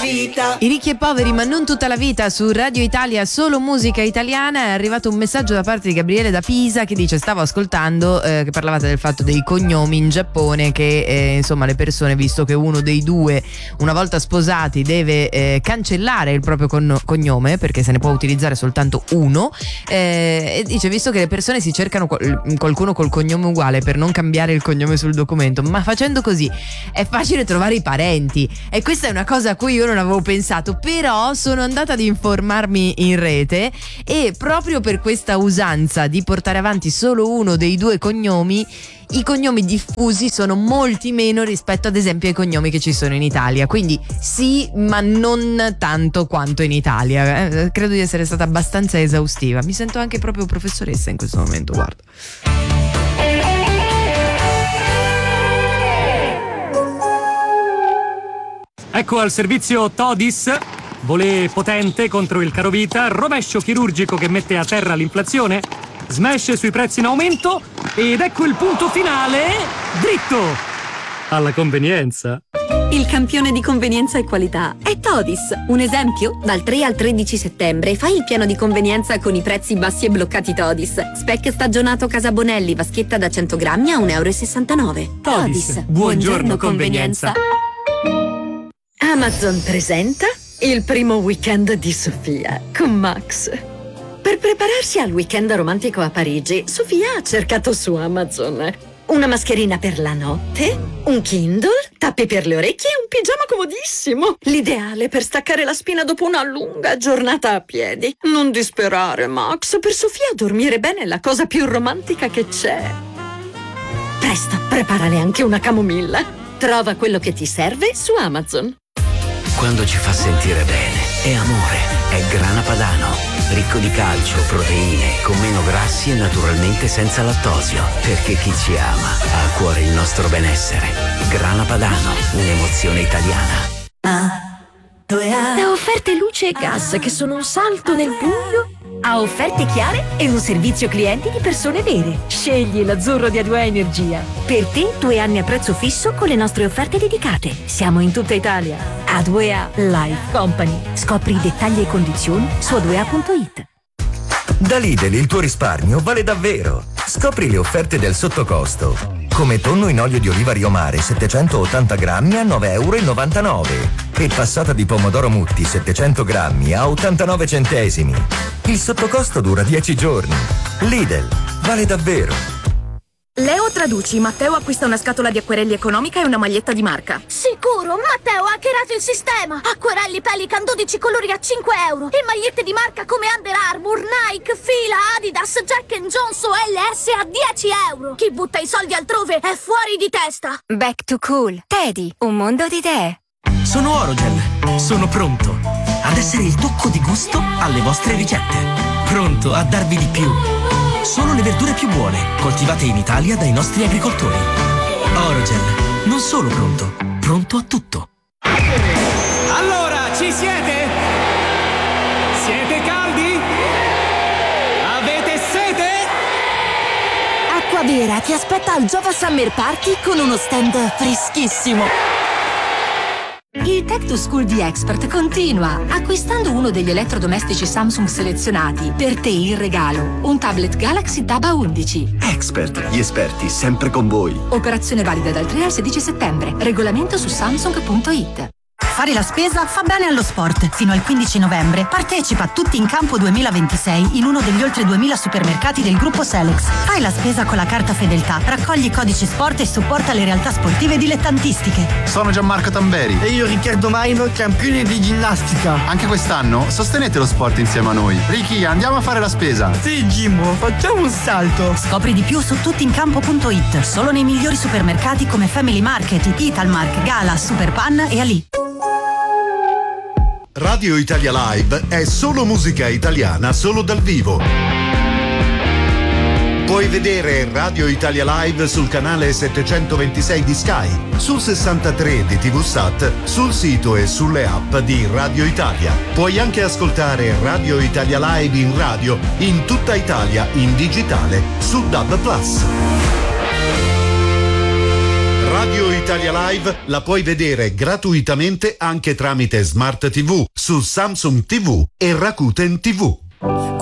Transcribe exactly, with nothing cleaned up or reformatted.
vita. I ricchi e poveri, ma non tutta la vita. Su Radio Italia, solo musica italiana. È arrivato un messaggio da parte di Gabriele da Pisa che dice: stavo ascoltando eh, che parlavate del fatto dei cognomi in Giappone, che eh, insomma le persone, visto che uno dei due una volta sposati deve eh, cancellare il proprio con- cognome perché se ne può utilizzare soltanto uno, eh, e dice, visto che le persone si cercano qual- qualcuno col cognome uguale per non cambiare il cognome sul documento, ma facendo così è facile trovare i parenti. E questa è una cosa a cui io non avevo pensato, però sono andata ad informarmi in rete e proprio per questa usanza di portare avanti solo uno dei due cognomi, i cognomi diffusi sono molti meno rispetto ad esempio ai cognomi che ci sono in Italia. Quindi sì, ma non tanto quanto in Italia. Eh, credo di essere stata abbastanza esaustiva. Mi sento anche proprio professoressa in questo momento, guarda. Ecco al servizio Todis, volé potente contro il carovita, rovescio chirurgico che mette a terra l'inflazione, smash sui prezzi in aumento ed ecco il punto finale, dritto alla convenienza. Il campione di convenienza e qualità è Todis. Un esempio? Dal tre al tredici settembre fai il piano di convenienza con i prezzi bassi e bloccati Todis. Speck stagionato Casa Bonelli, vaschetta da cento grammi a un euro e sessantanove. Todis, Todis. buongiorno, buongiorno convenienza. Amazon presenta il primo weekend di Sofia con Max. Per prepararsi al weekend romantico a Parigi, Sofia ha cercato su Amazon una mascherina per la notte, un Kindle, tappi per le orecchie e un pigiama comodissimo. L'ideale per staccare la spina dopo una lunga giornata a piedi. Non disperare, Max. Per Sofia dormire bene è la cosa più romantica che c'è. Presto, preparale anche una camomilla. Trova quello che ti serve su Amazon. Quando ci fa sentire bene, è amore, è Grana Padano. Ricco di calcio, proteine, con meno grassi e naturalmente senza lattosio. Perché chi ci ama ha a cuore il nostro benessere. Grana Padano, un'emozione italiana. A, due A. Da offerte luce e gas che sono un salto nel buio a offerte chiare e un servizio clienti di persone vere. Scegli l'azzurro di A due A Energia. Per te due anni a prezzo fisso con le nostre offerte dedicate. Siamo in tutta Italia. A due A Life Company. Scopri i dettagli e condizioni su a due a punto it. Da Lidl il tuo risparmio vale davvero. Scopri le offerte del sottocosto. Come tonno in olio di oliva Rio Mare settecentottanta grammi a nove euro e novantanove e passata di pomodoro Mutti settecento grammi a ottantanove centesimi. Il sottocosto dura dieci giorni. Lidl, vale davvero. Leo traduci, Matteo acquista una scatola di acquerelli economica e una maglietta di marca. Sicuro, Matteo ha hackerato il sistema. Acquerelli Pelican dodici colori a cinque euro e magliette di marca come Under Armour, Nike, Fila, Adidas, Jack and Jones o L S a dieci euro. Chi butta i soldi altrove è fuori di testa. Back to cool. Teddy, un mondo di idee. Sono Orogel, sono pronto ad essere il tocco di gusto alle vostre ricette. Pronto a darvi di più. Solo le verdure più buone, coltivate in Italia dai nostri agricoltori. Orogel, non solo pronto, pronto a tutto. Allora, ci siete? Siete caldi? Avete sete? Acquavera ti aspetta al Jova Summer Party con uno stand freschissimo. Il Tech to School di Expert continua. Acquistando uno degli elettrodomestici Samsung selezionati, per te in regalo un tablet Galaxy Tab A undici. Expert, gli esperti sempre con voi. Operazione valida dal tre al sedici settembre. Regolamento su samsung punto it. Fare la spesa fa bene allo sport. Fino al quindici novembre partecipa a Tutti in Campo duemilaventisei in uno degli oltre duemila supermercati del gruppo Selex. Fai la spesa con la carta Fedeltà, raccogli codici sport e supporta le realtà sportive dilettantistiche. Sono Gianmarco Tamberi. E io Riccardo Maino, campione di ginnastica. Anche quest'anno sostenete lo sport insieme a noi. Ricky, andiamo a fare la spesa. Sì, Gimmo, facciamo un salto. Scopri di più su tuttincampo punto it. Solo nei migliori supermercati come Family Market, Italmark, Gala, Superpan e Ali. Radio Italia Live è solo musica italiana, solo dal vivo. Puoi vedere Radio Italia Live sul canale settecentoventisei di Sky, sul sessantatré di T V Sat, sul sito e sulle app di Radio Italia. Puoi anche ascoltare Radio Italia Live in radio in tutta Italia in digitale su D A B plus. Radio Italia Live la puoi vedere gratuitamente anche tramite Smart tivù su Samsung tivù e Rakuten tivù.